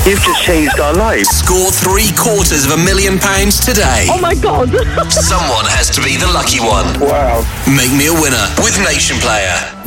You've just changed our lives. Score £750,000 today. Oh my God. Someone has to be the lucky one. Wow. Make me a winner with Nation Player.